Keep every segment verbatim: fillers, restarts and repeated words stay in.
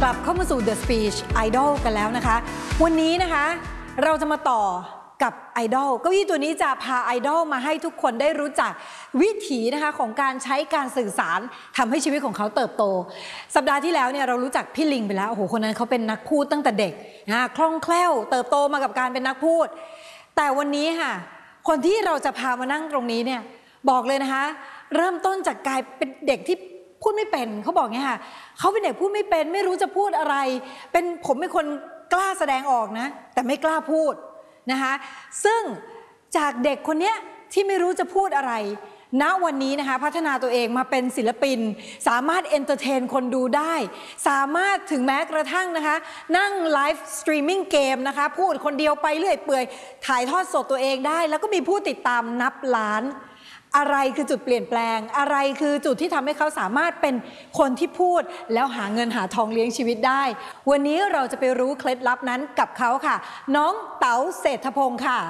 ลับเข้ามาสู่ The Speech Idol กันแล้วนะคะวันนี้นะคะเราจะมาต่อกับไอดอลเก้าอี้ตัวนี้จะพาไอดอลมาให้ทุกคนได้รู้จักวิถีนะคะของการใช้การสื่อสารทำให้ชีวิตของเขาเติบโตสัปดาห์ที่แล้วเนี่ยเรารู้จักพี่ลิงไปแล้วโอ้โหคนนั้นเขาเป็นนักพูดตั้งแต่เด็กนะคล่องแคล่วเติบโตมากับการเป็นนักพูดแต่วันนี้ค่ะคนที่เราจะพามานั่งตรงนี้เนี่ยบอกเลยนะคะเริ่มต้นจากกลายเป็นเด็กที่พูดไม่เป็นเขาบอกเงี้ยค่ะเขาเป็นเด็กพูดไม่เป็นไม่รู้จะพูดอะไรเป็นผมเป็นคนกล้าแสดงออกนะแต่ไม่กล้าพูดนะคะซึ่งจากเด็กคนนี้ที่ไม่รู้จะพูดอะไรณวันนี้นะคะพัฒนาตัวเองมาเป็นศิลปินสามารถเอนเตอร์เทนคนดูได้สามารถถึงแม้กระทั่งนะคะนั่งไลฟ์สตรีมมิ่งเกมนะคะพูดคนเดียวไปเรื่อยเปื่อยถ่ายทอดสดตัวเองได้แล้วก็มีผู้ติดตามนับล้านอะไรคือจุดเปลี่ยนแปลงอะไรคือจุดที่ทำให้เขาสามารถเป็นคนที่พูดแล้วหาเงินหาทองเลี้ยงชีวิตได้วันนี้เราจะไปรู้เคล็ดลับนั้นกับเขาค่ะน้องเต๋าเศรษฐพงศ์ค่ะ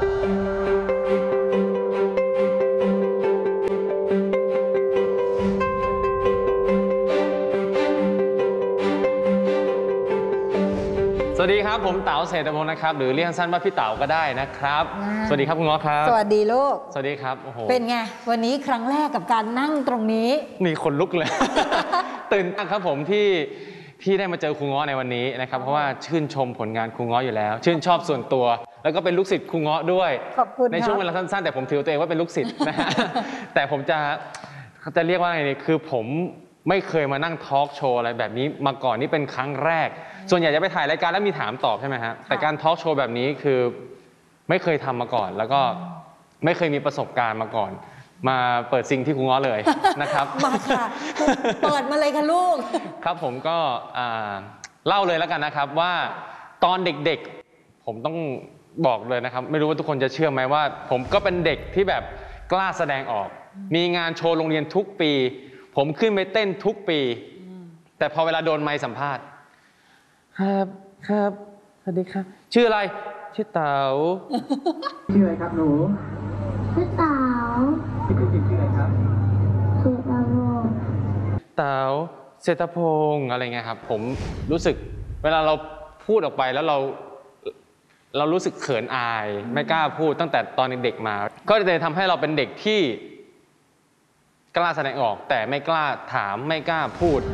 สวัสดีครับผมเต๋าเศรษฐพงศ์นะครับหรือเรียกสั้นว่าพี่เต๋าก็ได้นะครับสวัสดีครับคุณง้อครับสวัสดีลูกสวัสดีครับโอ้โหเป็นไงวันนี้ครั้งแรกกับการนั่งตรงนี้นี่คนลุกเลย ตื่นเต้นครับผมที่ที่ได้มาเจอครูง้อในวันนี้นะครับเพราะว่าชื่นชมผลงานครูง้ออยู่แล้วชื่นชอบส่วนตัวแล้วก็เป็นลูกศิษย์ครูง้อด้วยขอบคุณในช่วงเวลาสั้นๆแต่ผมถือตัวเองว่าเป็นลูกศิษย์นะฮะ แต่ผมจะจะเรียกว่าไงนี่คือผมไม่เคยมานั่งทอล์กโชว์อะไรแบบนี้มาก่อนนี่เป็นครั้งแรกส่วนใหญ่จะไปถ่ายรายการแล้วมีถามตอบใช่ไหมฮะแต่การทอล์กโชว์แบบนี้คือไม่เคยทำมาก่อนแล้วก็ไม่เคยมีประสบการณ์มาก่อนมาเปิดซิงที่ครูง้อเลยนะครับมาค่ะเปิดมาเลยค่ะลูกครับผมก็เล่าเลยแล้วกันนะครับว่าตอนเด็กๆผมต้องบอกเลยนะครับไม่รู้ว่าทุกคนจะเชื่อไหมว่าผมก็เป็นเด็กที่แบบกล้าแสดงออกมีงานโชว์โรงเรียนทุกปีผมขึ้นไปเต้นทุกปีแต่พอเวลาโดนไมค์สัมภาษณ์ครับครับสวัสดีครับชื่ออะไรชื่อเต๋าชื่ออะไรครับหนูชื่อเต๋าชื่อจริงชื่ออะไรครับเศรษฐพงศ์เต๋าเศรษฐพงศ์อะไรเงี้ยครับผมรู้สึกเวลาเราพูดออกไปแล้วเราเรารู้สึกเขินอายไม่กล้าพูดตั้งแต่ตอนเด็กๆมาก็เลยทำให้เราเป็นเด็กที่กล้าแสดงออกแต่ไม่กล้าถามไม่กล้าพูด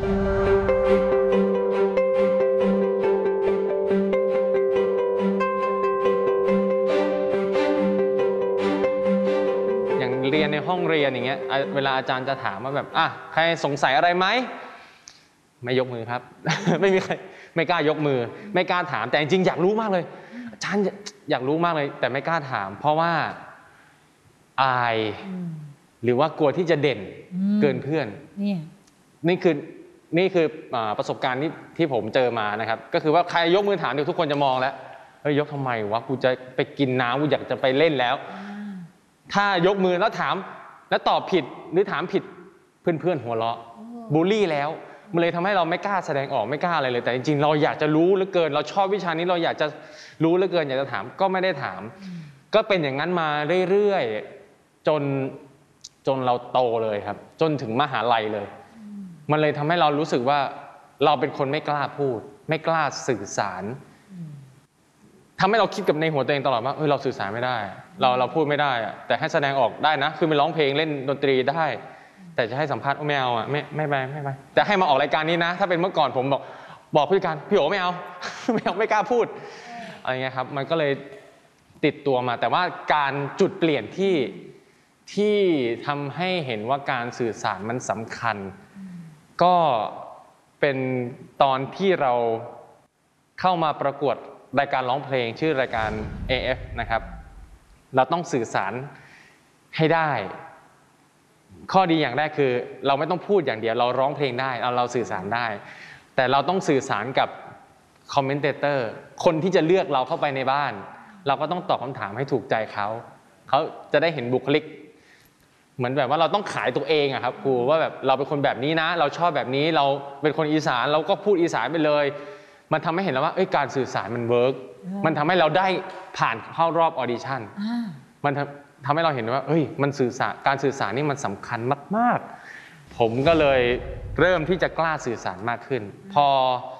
อย่างเรียนในห้องเรียนอย่างเงี้ยเวลาอาจารย์จะถามว่าแบบอ่ะใครสงสัยอะไรไหมไม่ยกมือครับ ไม่มีใครไม่กล้ายกมือไม่กล้าถามแต่จริงๆอยากรู้มากเลยอาจารย์อยากรู้มากเลยแต่ไม่กล้าถามเพราะว่าอายหรือว่ากลัวที่จะเด่นเกินเพื่อนนี่นี่คือนี่คือประสบการณ์ที่ที่ผมเจอมานะครับก็คือว่าใครยกมือถามเดี๋ยวทุกคนจะมองแล้วเฮ้ยยกทำไมวะกูจะไปกินน้ำกูอยากจะไปเล่นแล้วถ้ายกมือแล้วถามแล้วตอบผิดหรือถามผิดเพื่อนๆหัวเราะบูลลี่แล้วมันเลยทำให้เราไม่กล้าแสดงออกไม่กล้าอะไรเลยแต่จริงๆเราอยากจะรู้เหลือเกินเราชอบวิชานี้เราอยากจะรู้เหลือเกินอยากจะถามก็ไม่ได้ถามก็เป็นอย่างนั้นมาเรื่อยๆจนจนเราโตเลยครับจนถึงมหาลัยเลยมันเลยทำให้เรารู้สึกว่าเราเป็นคนไม่กล้าพูดไม่กล้าสื่อสารทำให้เราคิดกับในหัวตัวเองตลอดว่าเออเราสื่อสารไม่ได้เราเราพูดไม่ได้อะแต่ให้แสดงออกได้นะคือไปร้องเพลงเล่นดนตรีได้แต่จะให้สัมภาษณ์ไม่เอาอ่ะไม่ไม่ไปไม่ไปแต่ให้มาออกรายการนี้นะถ้าเป็นเมื่อก่อนผมบอกบอกผู้จัดการพี่โอ๋ไม่เอาไม่เอาไม่กล้าพูดอะไรเงี้ยครับมันก็เลยติดตัวมาแต่ว่าการจุดเปลี่ยนที่ที่ทำให้เห็นว่าการสื่อสารมันสำคัญก็เป็นตอนที่เราเข้ามาประกวดรายการร้องเพลงชื่อรายการ เอ เอฟ นะครับเราต้องสื่อสารให้ได้ข้อดีอย่างแรกคือเราไม่ต้องพูดอย่างเดียวเราร้องเพลงได้เราเราสื่อสารได้แต่เราต้องสื่อสารกับคอมเมนเตเตอร์คนที่จะเลือกเราเข้าไปในบ้านเราก็ต้องตอบคำถามให้ถูกใจเขาเขาจะได้เห็นบุคลิกเหมือนแบบว่าเราต้องขายตัวเองอะครับครูว่าแบบเราเป็นคนแบบนี้นะเราชอบแบบนี้เราเป็นคนอีสานเราก็พูดอีสานไปเลยมันทำให้เห็นแล้วว่าการสื่อสารมันเวิร์กมันทำให้เราได้ผ่านเข้ารอบออดิชั่นมันทำให้เราเห็นว่าเอ้ยมันสื่อสารการสื่อสารนี่มันสำคัญมากๆผมก็เลยเริ่มที่จะกล้าสื่อสารมากขึ้นพอ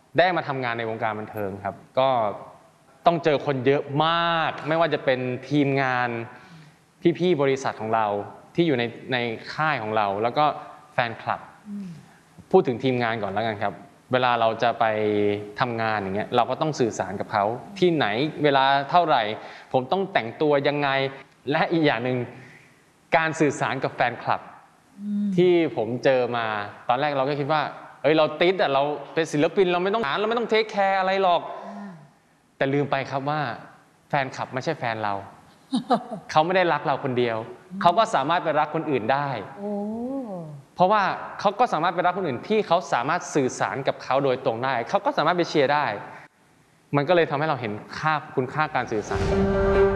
ได้มาทำงานในวงการบันเทิงครับก็ต้องเจอคนเยอะมากไม่ว่าจะเป็นทีมงานพี่ๆบริษัทของเราที่อยู่ในในค่ายของเราแล้วก็แฟนคลับพูดถึงทีมงานก่อนแล้วกันครับเวลาเราจะไปทำงานอย่างเงี้ยเราก็ต้องสื่อสารกับเขาที่ไหนเวลาเท่าไหร่ผมต้องแต่งตัวยังไงและอีกอย่างหนึ่งการสื่อสารกับแฟนคลับที่ผมเจอมาตอนแรกเราก็คิดว่าเอ้ยเราติดอ่ะเราเป็นศิลปินเราไม่ต้องหาเราไม่ต้องเทคแคร์อะไรหรอกแต่ลืมไปครับว่าแฟนคลับไม่ใช่แฟนเรา เขาไม่ได้รักเราคนเดียวเขาก็สามารถไปรักคนอื่นได้เพราะว่าเขาก็สามารถไปรักคนอื่นที่เขาสามารถสื่อสารกับเขาโดยตรงได้เขาก็สามารถไปเชียร์ได้มันก็เลยทำให้เราเห็นค่าคุณค่าการสื่อสาร